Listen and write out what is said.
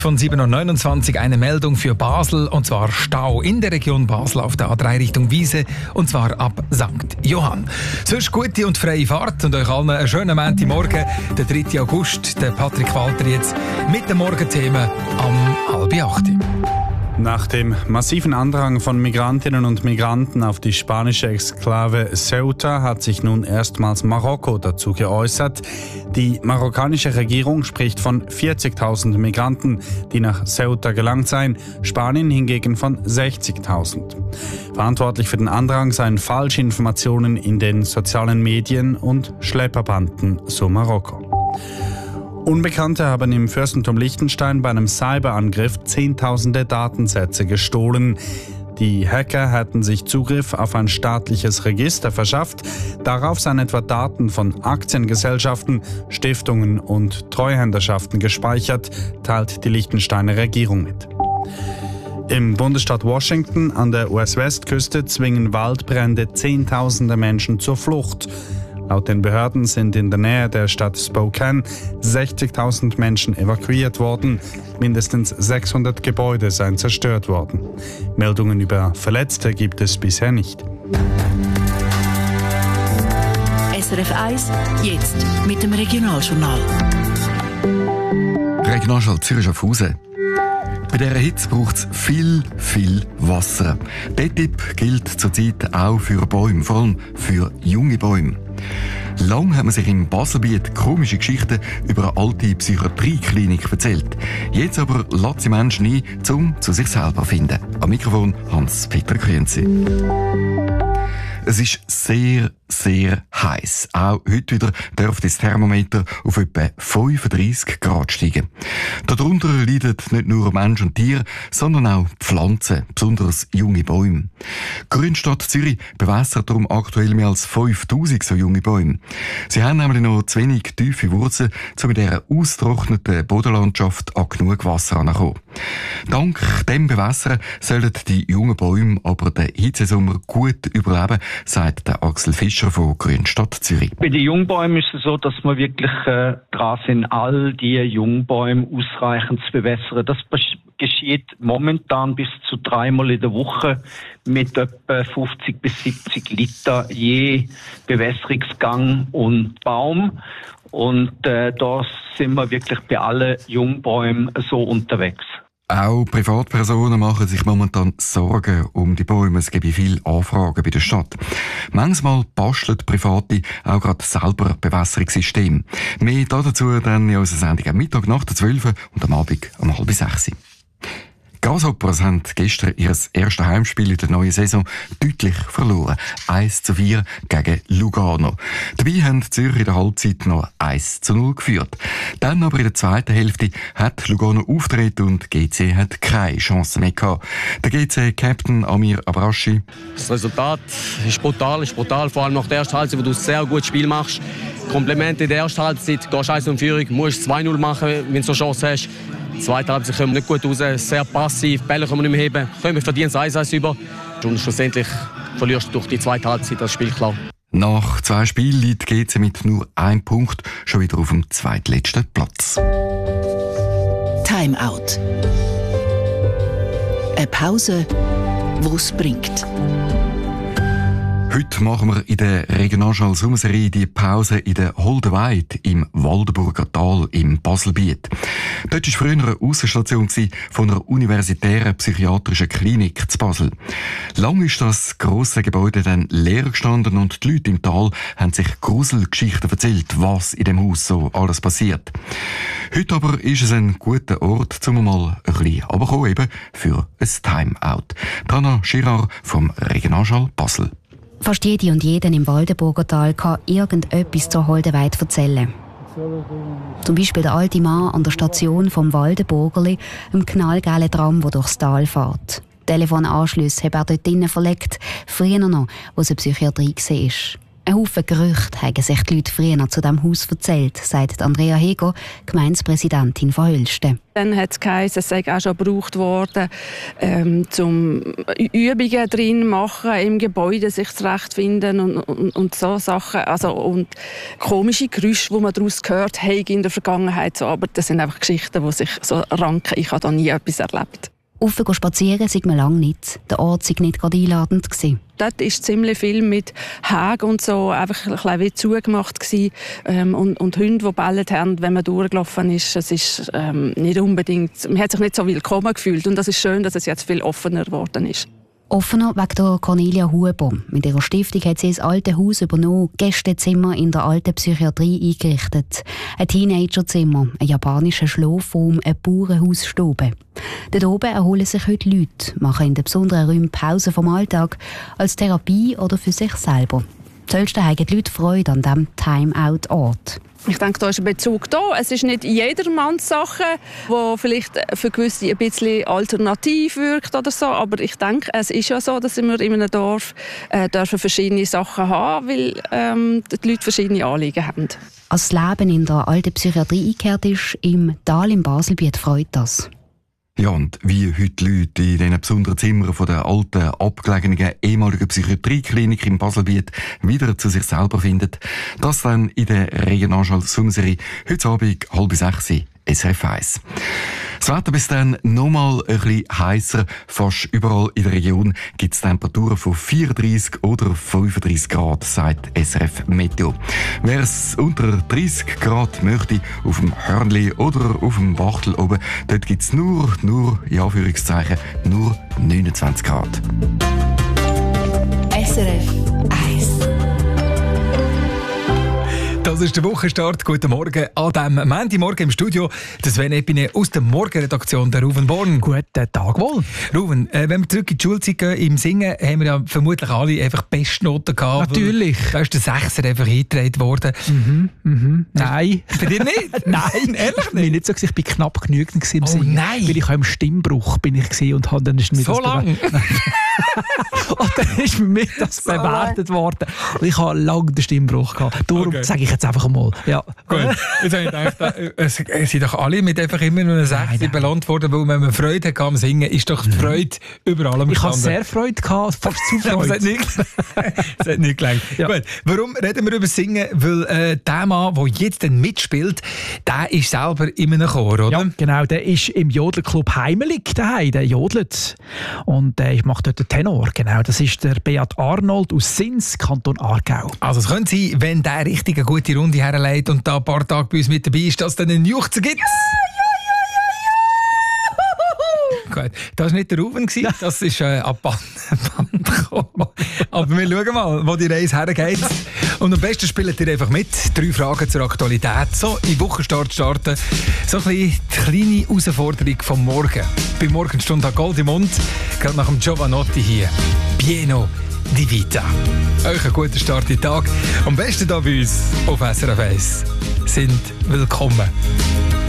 Von 7.29 Uhr eine Meldung für Basel, und zwar Stau in der Region Basel auf der A3 Richtung Wiese, und zwar ab St. Johann. Sonst gute und freie Fahrt und euch allen einen schönen Montagmorgen, der 3. August. Der Patrick Walter jetzt mit den Morgenthemen am 7.30 Uhr. Nach dem massiven Andrang von Migrantinnen und Migranten auf die spanische Exklave Ceuta hat sich nun erstmals Marokko dazu geäußert. Die marokkanische Regierung spricht von 40.000 Migranten, die nach Ceuta gelangt seien, Spanien hingegen von 60.000. Verantwortlich für den Andrang seien Falschinformationen in den sozialen Medien und Schlepperbanden, so Marokko. Unbekannte haben im Fürstentum Liechtenstein bei einem Cyberangriff Zehntausende Datensätze gestohlen. Die Hacker hätten sich Zugriff auf ein staatliches Register verschafft. Darauf seien etwa Daten von Aktiengesellschaften, Stiftungen und Treuhänderschaften gespeichert, teilt die Liechtensteiner Regierung mit. Im Bundesstaat Washington an der US-Westküste zwingen Waldbrände Zehntausende Menschen zur Flucht. Laut den Behörden sind in der Nähe der Stadt Spokane 60.000 Menschen evakuiert worden. Mindestens 600 Gebäude seien zerstört worden. Meldungen über Verletzte gibt es bisher nicht. SRF 1, jetzt mit dem Regionaljournal. Regionaljournal Zürich-Schaffhausen. Bei dieser Hitze braucht es viel Wasser. Der Tipp gilt zurzeit auch für Bäume, vor allem für junge Bäume. Lang hat man sich im Baselbiet komische Geschichten über eine alte Psychiatrieklinik erzählt. Jetzt aber lässt sie Menschen ein, um zu sich selber zu finden. Am Mikrofon Hans-Peter Krienzi. Es ist sehr heiß. Auch heute wieder dürfte das Thermometer auf etwa 35 Grad steigen. Darunter leiden nicht nur Mensch und Tier, sondern auch Pflanzen, besonders junge Bäume. Grünstadt Zürich bewässert darum aktuell mehr als 5000 so junge Bäume. Sie haben nämlich noch zu wenig tiefe Wurzeln, um in dieser ausgetrockneten Bodenlandschaft an genug Wasser heranzukommen. Dank dem Bewässern sollen die jungen Bäume aber den Hitzesommer gut überleben, sagt der Axel Fischer von Grünstadt Zürich. Bei den Jungbäumen ist es so, dass wir wirklich dran sind, all die Jungbäume ausreichend zu bewässern. Das geschieht momentan bis zu 3-mal in der Woche mit etwa 50 bis 70 Liter je Bewässerungsgang und Baum. Und da sind wir wirklich bei allen Jungbäumen so unterwegs. Auch Privatpersonen machen sich momentan Sorgen um die Bäume. Es gibt viele Anfragen bei der Stadt. Manchmal basteln Private auch gerade selber Bewässerungssysteme. Mehr dazu dann in unserer Sendung am Mittag nach der 12 und am Abend um 5:30. Grasshoppers haben gestern ihr erstes Heimspiel in der neuen Saison deutlich verloren. 1:4 gegen Lugano. Dabei haben Zürich in der Halbzeit noch 1:0 geführt. Dann aber in der zweiten Hälfte hat Lugano aufgetreten und GC hat keine Chance mehr gehabt. Der GC-Captain Amir Abraschi. Das Resultat ist brutal, vor allem nach der ersten Halbzeit, wo du ein sehr gutes Spiel machst. Kompliment in der ersten Halbzeit, gehst 1 in Führung, musst 2:0 machen, wenn du so eine Chance hast. Die zweite Halbzeit kommen wir nicht gut raus, sehr passiv, Bälle können wir nicht mehr heben, können wir verdienen 1:1 über. Und schlussendlich verlierst du durch die zweite Halbzeit das Spiel klar. Nach 2 Spielen liegt GC mit nur 1 Punkt schon wieder auf dem zweitletzten Platz. Timeout. Eine Pause, die es bringt. Heute machen wir in der Regionaljournal Sommerserie die Pause in der Holdenweide im Waldenburger Tal im Baselbiet. Dort war früher eine Aussenstation von einer universitären psychiatrischen Klinik zu Basel. Lang ist das grosse Gebäude dann leer gestanden und die Leute im Tal haben sich Gruselgeschichten erzählt, was in dem Haus so alles passiert. Heute aber ist es ein guter Ort, um mal ein bisschen runterzukommen, eben für ein Timeout. Tana Girard vom Regionaljournal Basel. Fast jede und jeden im Waldenburger Tal kann irgendetwas zur Holdenweide erzählen. Zum Beispiel der alte Mann an der Station vom Waldenburgerli, einem knallgelben Tram, der durchs Tal fährt. Telefonanschlüsse hat er dort drinnen verlegt, früher noch, wo es eine Psychiatrie war. Ein Haufen Gerüchte haben sich die Leute früher zu diesem Haus erzählt, sagt Andrea Heger, Gemeindepräsidentin von Hölsten. Dann hat es geheißen, es sei auch schon gebraucht worden, zum Übungen drin machen, im Gebäude sich zurechtfinden und so Sachen. Also, und komische Geräusche, die man daraus gehört hat in der Vergangenheit. So, aber das sind einfach Geschichten, die sich so ranken. Ich habe da nie etwas erlebt. Rauf spazieren sei man lange nicht. Der Ort sei nicht gerade einladend gewesen. Dort war ziemlich viel mit Hagen und so einfach ein bisschen wie zugemacht gewesen. Und Hunde, die gebellt haben, wenn man durchgelaufen ist. Es ist nicht unbedingt, man hat sich nicht so willkommen gefühlt. Und das ist schön, dass es jetzt viel offener geworden ist. Offener wegen der Cornelia Huber. Mit ihrer Stiftung hat sie das alte Haus übernommen, Gästezimmer in der alten Psychiatrie eingerichtet. Ein Teenagerzimmer, ein japanischer Schlafraum, eine Bauernhausstube. Dort oben erholen sich heute Leute, machen in den besonderen Räumen Pause vom Alltag, als Therapie oder für sich selber. Die Hölsten haben die Leute Freude an diesem Time-Out-Ort. Ich denke, da ist ein Bezug da. Es ist nicht jedermanns Sache, die vielleicht für gewisse ein bisschen alternativ wirkt oder so. Aber ich denke, es ist ja so, dass wir in einem Dorf dürfen verschiedene Sachen haben, weil die Leute verschiedene Anliegen haben. Als das Leben in der alten Psychiatrie eingekehrt ist, im Tal im Baselbiet, freut das. Ja, und wie heute die Leute in diesen besonderen Zimmern von der alten, abgelegenen ehemaligen Psychiatrieklinik im Baselbiet wieder zu sich selber finden, das dann in der Regionalschule Summersee heute Abend 5:30 SRF 1. Das Wetter bis dann nochmal ein bisschen heisser. Fast überall in der Region gibt es Temperaturen von 34 oder 35 Grad, sagt SRF Meteo. Wer es unter 30 Grad möchte, auf dem Hörnli oder auf dem Wachtel oben, dort gibt es nur, in Anführungszeichen, nur 29 Grad. SRF 1. Das ist der Wochenstart. Guten Morgen an diesem Montagmorgen im Studio. Das Sven Epine aus der Morgenredaktion der Ruven Born. Guten Tag wohl. Ruven, wenn wir zurück in die Schulzeit gehen, im Singen, haben wir ja vermutlich alle einfach Bestnoten gehabt. Natürlich. Da ist der Sechser einfach eingetragen worden. Nein. Bei dir nicht? Nein, ehrlich nicht. Nicht so, ich war knapp genügend im Singen. Nein. Weil ich auch im Stimmbruch bin ich gesehen und habe dann ist mir so lange? Und dann ist mir das so bewertet worden. Und ich habe lange den Stimmbruch gehabt. Darum sage ich jetzt einfach einmal. Ja. Gut. Jetzt habe ich gedacht, es sind doch alle mit einfach immer nur einer 6 belohnt worden, weil wenn man Freude hatte am Singen, ist doch die Freude überall am Ich hatte sehr Freude gehabt, fast zu Freude. Es hat nicht gelangt. Ja. Gut. Warum reden wir über Singen? Weil der Mann, der jetzt mitspielt, der ist selber in einem Chor, oder? Ja, genau. Der ist im Jodelclub Heimelig daheim. Der jodelt. Und ich mache dort den Tenor. Genau. Das ist der Beat Arnold aus Sins, Kanton Aargau. Also es könnte sein, wenn der richtig eine gute Runde herleitet und da ein paar Tage bei uns mit dabei ist, dass es dann einen Juchzer gibt. Gut, das war nicht der Ruven, das ist ab Band gekommen. Aber wir schauen mal, wo die Reise hergeht. Und am besten spielt ihr einfach mit. 3 Fragen zur Aktualität. So, in Wochenstart starten. So ein bisschen die kleine Herausforderung vom Morgen. Bei Morgenstunde hat Gold im Mund. Gerade nach dem Giovanotti hier. Pieno di Vita. Euch einen guten Start in den Tag. Am besten hier bei uns auf SRF 1. Sind willkommen.